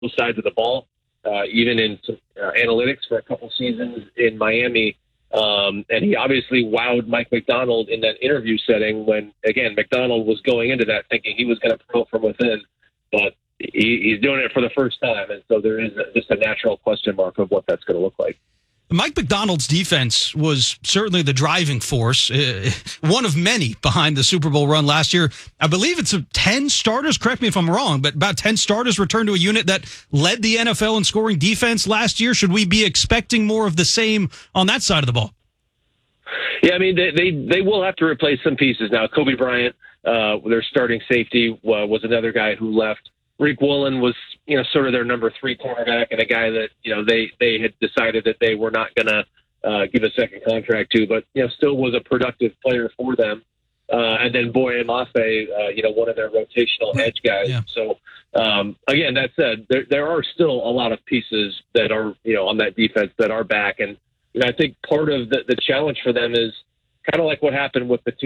sides of the ball, even in some, analytics for a couple seasons in Miami. And he obviously wowed Mike Macdonald in that interview setting when, again, Macdonald was going into that thinking he was going to promote from within, but he's doing it for the first time. And so there is just a natural question mark of what that's going to look like. Mike Macdonald's defense was certainly the driving force, one of many behind the Super Bowl run last year. I believe it's 10 starters, correct me if I'm wrong, but about 10 starters returned to a unit that led the NFL in scoring defense last year. Should we be expecting more of the same on that side of the ball? Yeah, I mean, they will have to replace some pieces now. Kobe Bryant, their starting safety, was another guy who left. Rick Woolen was, sort of their number 3 cornerback and a guy that, they had decided that they were not going to give a second contract to, but, still was a productive player for them. And then Boye Mafe, one of their rotational edge guys. Yeah. So, again, that said, there are still a lot of pieces that are, on that defense that are back. And, I think part of the challenge for them is kind of like what happened with the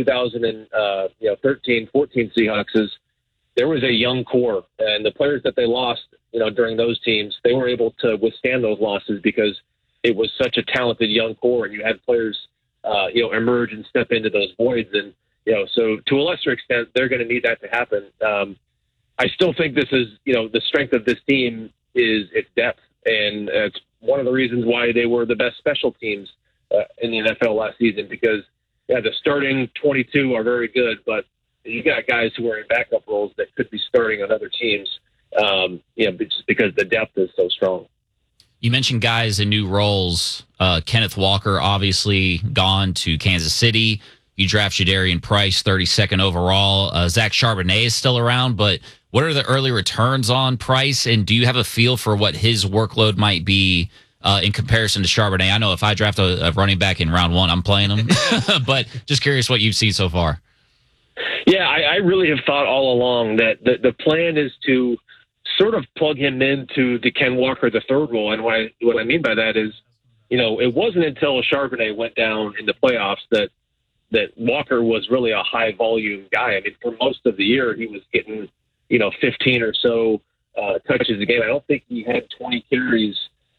2013-14 Seahawks is, there was a young core, and the players that they lost, during those teams, they were able to withstand those losses because it was such a talented young core, and you had players, emerge and step into those voids. And, so to a lesser extent, they're going to need that to happen. I still think this is, the strength of this team is its depth, and it's one of the reasons why they were the best special teams in the NFL last season because, the starting 22 are very good, but you got guys who are in backup roles that could be starting on other teams, just because the depth is so strong. You mentioned guys in new roles. Kenneth Walker, obviously gone to Kansas City. You draft Jadarian Price, 32nd overall. Zach Charbonnet is still around, but what are the early returns on Price? And do you have a feel for what his workload might be in comparison to Charbonnet? I know if I draft a running back in round 1, I'm playing him. But just curious what you've seen so far. Yeah, I really have thought all along that the plan is to sort of plug him into the Ken Walker the third role. And what I mean by that is, it wasn't until Charbonnet went down in the playoffs that Walker was really a high volume guy. I mean, for most of the year, he was getting, 15 or so touches a game. I don't think he had 20 carries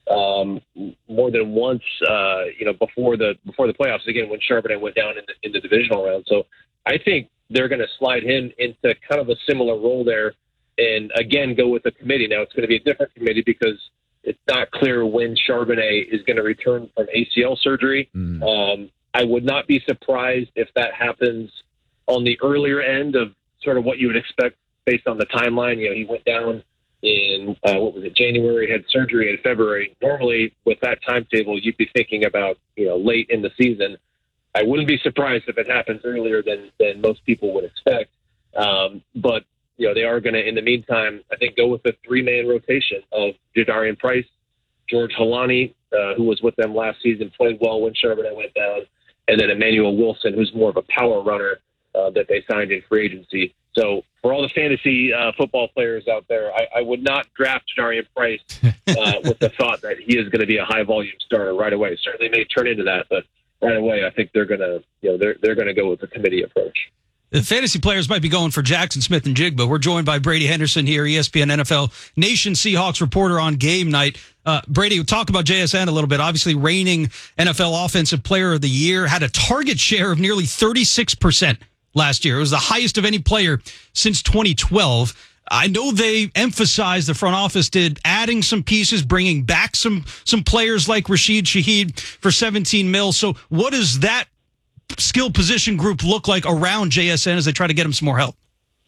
more than once, before the playoffs, again, when Charbonnet went down in the divisional round. So I think they're going to slide him into kind of a similar role there and, again, go with the committee. Now, it's going to be a different committee because it's not clear when Charbonnet is going to return from ACL surgery. I would not be surprised if that happens on the earlier end of sort of what you would expect based on the timeline. He went down in, January, had surgery in February. Normally, with that timetable, you'd be thinking about, late in the season. I wouldn't be surprised if it happens earlier than most people would expect. But, they are going to, in the meantime, I think, go with a 3-man rotation of Jadarian Price, George Holani, who was with them last season, played well when Charbonnet went down, and then Emmanuel Wilson, who's more of a power runner that they signed in free agency. So for all the fantasy football players out there, I would not draft Jadarian Price with the thought that he is going to be a high-volume starter right away. Certainly may turn into that, but right away, I think they're going to, they're going to go with the committee approach. The fantasy players might be going for Jackson Smith and Jigba. We're joined by Brady Henderson here, ESPN NFL Nation Seahawks reporter on Game Night. Brady, we'll talk about JSN a little bit. Obviously, reigning NFL Offensive Player of the Year, had a target share of nearly 36% last year. It was the highest of any player since 2012. I know they emphasized, the front office did, adding some pieces, bringing back some players like Rashid Shaheed for $17 million. So what does that skill position group look like around JSN as they try to get him some more help?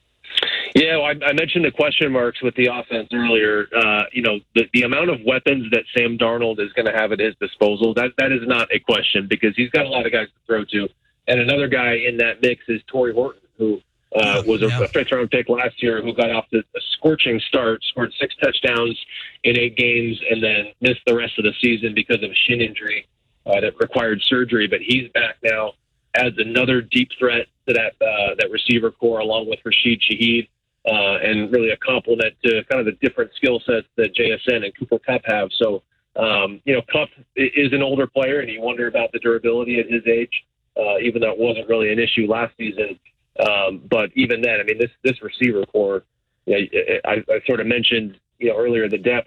Yeah, well, I mentioned the question marks with the offense earlier. The amount of weapons that Sam Darnold is going to have at his disposal, that is not a question because he's got a lot of guys to throw to. And another guy in that mix is Torrey Horton, who was a fifth-round pick last year, who got off to a scorching start, scored 6 touchdowns in 8 games, and then missed the rest of the season because of a shin injury that required surgery. But he's back now, adds another deep threat to that receiver core, along with Rashid Shaheed, and really a complement to kind of the different skill sets that JSN and Cooper Kupp have. So, Kupp is an older player, and you wonder about the durability at his age, even though it wasn't really an issue last season. But even then, I mean, this receiver core, I sort of mentioned earlier, the depth